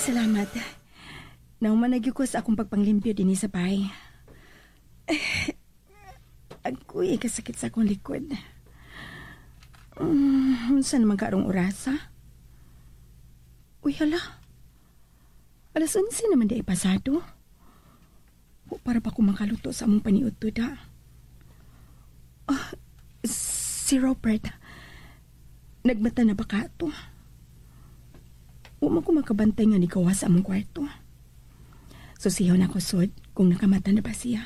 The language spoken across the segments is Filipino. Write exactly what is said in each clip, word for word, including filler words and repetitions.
salamat. Naumanagyo ko sa akong pagpanglimpyo din sa bahay. Ako'y kasakit sa akong likod. Um, saan naman karong orasa? Uy, hala. Alas onse naman di ay pasado. O para pa ko makaluto sa among paniud to da. Ah, si Robert. Nagmata na ba ka ito? Huwag ko makabantay nga ni gawa sa among kwarto. Susiyaw na ko, Sod, kung nakamata na ba siya.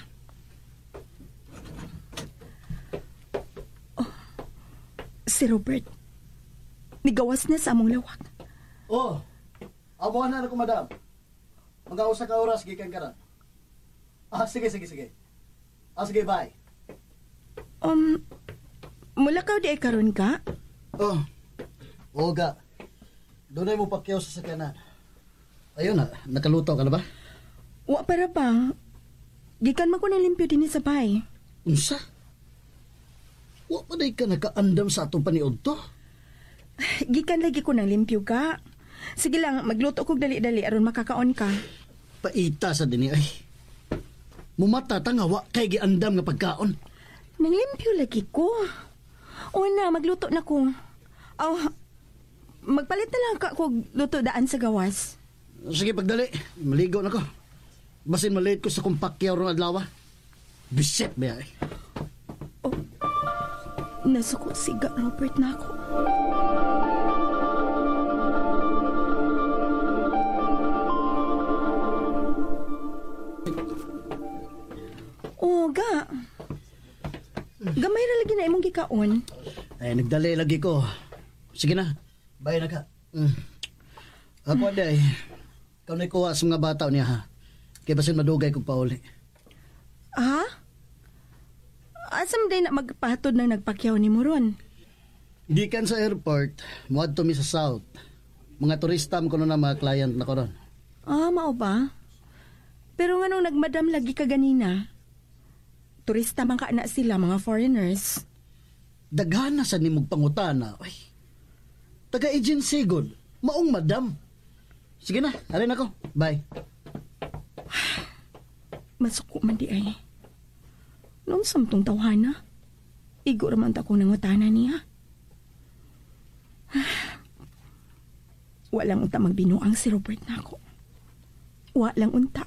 Oh, si Robert. Nigawas na sa among lawak. Oh, amuhan na ako, madam. Mag-ausa ka oras, gikan ka na. Ah, sige, sige, sige. Ah, sige, bye. Um, mula ka di ay karon ka? Oh, Oga. Doon ay mo pakyaw sa sakyanan. Ayun na, nakaluto ka na ba? Wa para ba? Gikan man ko ng limpyo din sa bahay. Unsa? Wa pa day ka nakaandam sa atong paniod to? Gikan lagi ko ng limpyo ka. Sige lang, magluto kog dali-dali aron makakaon ka. Paita sa dini ay. Mumata tangawa kay giandam nga pagkaon. Nang limpyo lagi ko. O na, magluto na ko. Oh, magpalit na lang ka kog luto daan sa gawas. Sige, pagdali. Maligo na ko. Basin malate ko sa kumpakyaw rong adlaw. Bisit ba ay? Oh, nasuko siga, Robert, na ako. Oh, ga. Gamay na lagi na imong gikaon. Ay, nagdali lagi ko. Sige na. Bye na ka. Mm. Ako aday. Ikaw na ikuha sa mga bata niya ha. Kaya basin madugay kong pauli. Ha? Asam day na magpahatod ng nagpakyaw ni Moron? Gikan sa airport, muad to mi sa south. Mga turista mo ko na mga client na ko ron. Ah, mao ba? Pero nga nung nagmadam lagi ka ganina, turista man ka na sila, mga foreigners. Daghana sa nimog pangutana. Ay, taga-agency good. Maong madam. Sige na, alin ako. Bye. Masuko man di ay. Noong samtong tawhana, igo raman ta kong nangutana niya. Walang unta magbinuang si Robert na ako. Walang unta.